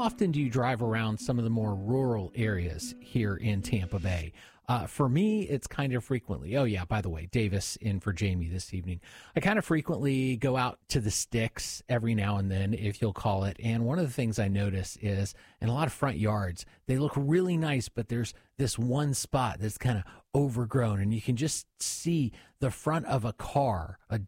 often do you drive around some of the more rural areas here in Tampa Bay? For me, it's kind of frequently. Oh, yeah, by the way, Davis in for Jamie this evening. I kind of frequently go out to the sticks every now and then, if you'll call it. And one of the things I notice is in a lot of front yards, they look really nice, but there's this one spot that's kind of overgrown. And you can just see the front of a car, a